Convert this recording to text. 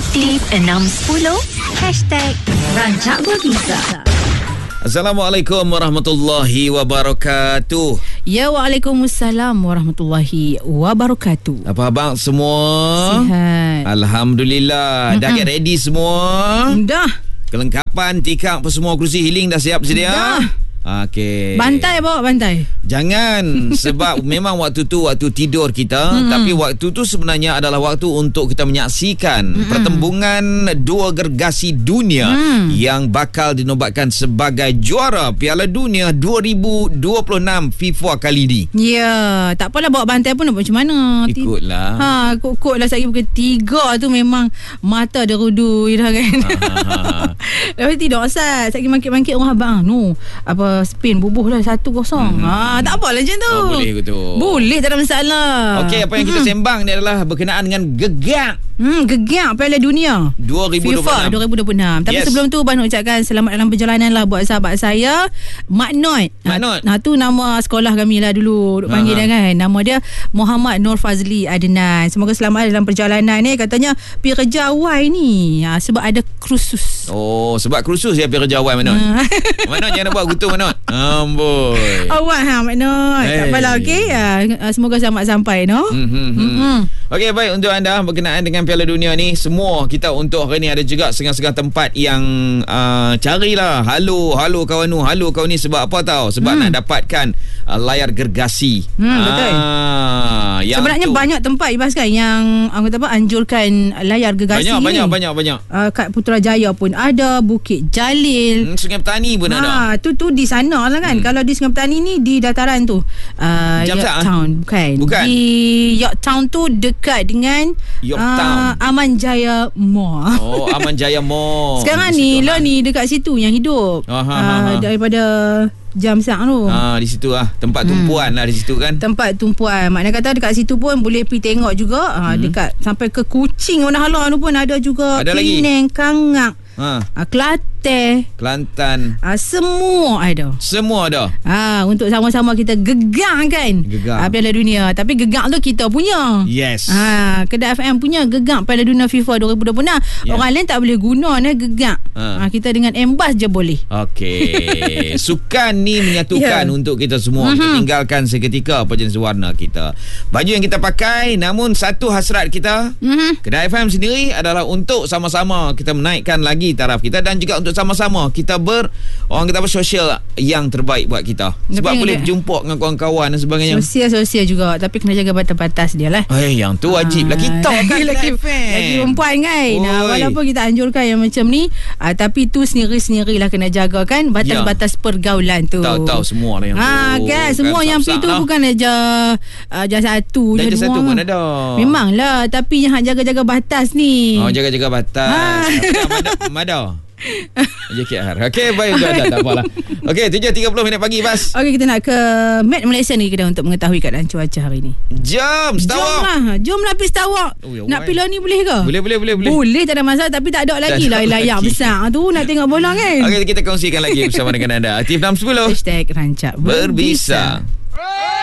Aktif 610 #Rancak Berbisa. Assalamualaikum warahmatullahi wabarakatuh. Ya, waalaikumsalam warahmatullahi wabarakatuh. Apa abang semua? Sihat. Alhamdulillah. Dah get ready semua? Dah. Kelengkapan, tikar apa semua, kerusi healing dah siap sedia? Dah. Okey. Bantai bawa bantai. Jangan. Sebab memang waktu tu waktu tidur kita, tapi waktu tu sebenarnya adalah waktu untuk kita menyaksikan pertembungan dua gergasi dunia yang bakal dinobatkan sebagai juara Piala Dunia 2026 FIFA kali ini. Ya, tak apalah bawa bantai pun nak buat macam mana. Ikutlah. Kok-kok lah saya pukul 3 tu memang mata derudu dah kan. Lepas tidur asal. Saya mangkit-mangkit orang abang. Apa Spain bubuh lah 1-0. Tak apalah macam tu. Boleh ke tu? Boleh, tak ada masalah. Okey, apa yang kita sembang ni adalah berkenaan dengan gegak gegak Piala Dunia 2026. FIFA 2026. Tapi Yes. sebelum tu Abang nak ucapkan selamat dalam perjalanan lah buat sahabat saya Mak Not. Tu nama sekolah kami lah dulu duk panggil dia kan. Nama dia Muhammad Nur Fazli Adnan. Semoga selamat dalam perjalanan ni. Katanya pergi kerja awal ni sebab ada kursus. Oh, sebab kursus dia pergi kerja awal Manot. Manot jangan buat gutu Manot. Amboi. Awal Mak Not. Tak apalah, okey. Semoga selamat sampai Okey, baik, untuk anda berkenaan dengan Piala Dunia ni, semua kita untuk hari ni ada juga setengah-setengah tempat yang carilah halo kawan ni sebab apa tahu? Sebab nak dapatkan layar gergasi. Betul. Sebenarnya banyak tempat Ibas kan yang anjurkan layar gergasi banyak. Kat Putrajaya pun ada, Bukit Jalil, Sungai Petani pun ada. Tu di sana lah kan. Kalau di Sungai Petani ni di dataran tu Yorktown. Bukan. Di Yorktown tu dekat dengan Aman Jaya Mall. Oh, Aman Jaya Mall. Sekarang ni lo ni dekat situ yang hidup. Daripada jam siang tu. Di situ lah tempat tumpuan lah di situ kan. Tempat tumpuan. Maknanya kata dekat situ pun boleh pergi tengok juga. Dekat sampai ke Kuching mana hala tu pun ada juga. Ada Penang, Kangak, Kelantan, semua ada. Untuk sama-sama kita gegang kan. Piala Dunia. Tapi gegang tu kita punya. Yes. Kedai FM punya gegang Piala Dunia FIFA 2026. Orang lain tak boleh guna gegang. Kita dengan embas je boleh. Okey. Sukan ni menyatukan untuk kita semua. Kita tinggalkan seketika apa jenis warna kita, baju yang kita pakai. Namun satu hasrat kita, Kedai FM sendiri adalah untuk sama-sama kita menaikkan lagi taraf kita dan juga untuk sama-sama kita orang kata sosial yang terbaik buat kita. Sebab boleh berjumpa dengan kawan-kawan dan sebagainya. Sosial juga, tapi kena jaga batas-batas dia lah. Yang tu wajib lah kita kan lagi perempuan kan. Walaupun kita anjurkan yang macam ni, tapi tu sendiri-sendiri lah kena jaga kan batas-batas pergaulan tu. Tahu semua lah yang tu kan. Semua yang pergi tu bukan aja satu je, satu pun ada. Memanglah, tapi yang jaga-jaga batas ni. Jaga-jaga batas. Mada. JKR. Okey, baik untuk anda, tak apalah. Okey, 7.30 pagi, Bas. Okey, kita nak ke Met Malaysia ni kita untuk mengetahui keadaan cuaca hari ni. Jom Jomlah pergi Sarawak. Nak pergi lah ni boleh ke? Boleh. Boleh, tak ada masalah, tapi tak ada lagi lah layar besar tu nak tengok bola kan. Okey, kita kongsikan lagi bersama dengan anda. Aktif 610 #Rancak Berbisa.